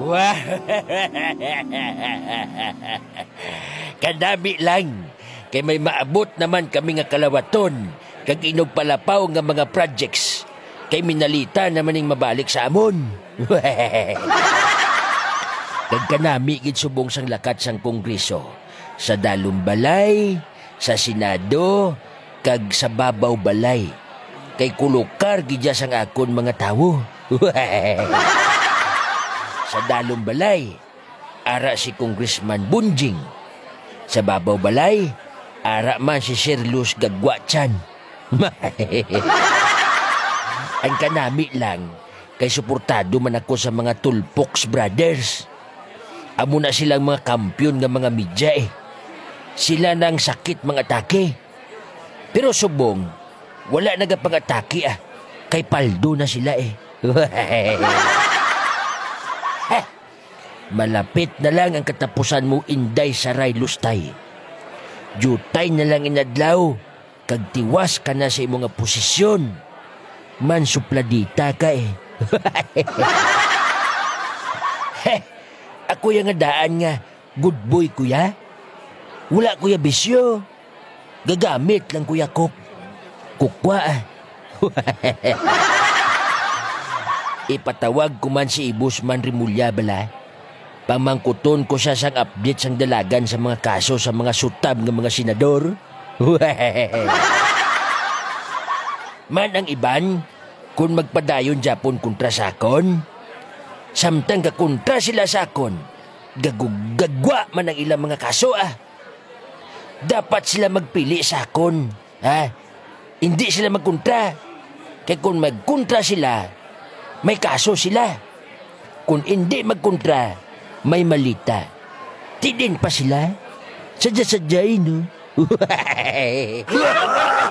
Wah! Kadami lang. Kay may maabot naman kami nga kalawaton kag inugpalapaw nga mga projects. Kay minalita naman ning mabalik sa amon. Kag kanami gid subong sang lakat sang kongreso. Sa dalong balay, sa Senado, kag sa babaw balay. Kay kulukar gidya sang akon mga tawo. Sa dalong balay, ara si Congressman Bunjing. Sa babaw balay, ara man si Sir Luz Gagwachan. Ang kanami lang, kay suportado man ako sa mga Tulpox Brothers. Amo na silang mga kampyon nga mga media eh. Sila nang sakit mga atake. Pero subong, wala nagapang-atake ah. Kay paldo na sila eh. Malapit na lang ang katapusan mo, Inday Saray Lustay. Jutay na lang inadlaw, kag tiwas ka na sa imong nga posisyon. Man supladita ka eh. Ako yung nga daan nga, good boy kuya. Wala kuya bisyo. Gagamit lang kuya kok. Kukwa ah. Ipatawag ko man si Ibusman Rimulya bala. Pamangkuton ko siya sang update sang dalagan sa mga kaso sa mga sutab ng mga senador. Man ang iban, kung magpadayon Japon kontra sakon, samtang kakontra sila sakon, gagwa man ang ilang mga kaso ah. Dapat sila magpili sakon, ha? Hindi sila magkontra. Kaya kung magkontra sila, may kaso sila. Kung hindi magkontra, may malita. Tidin pa sila. Sadya-sadyay, no?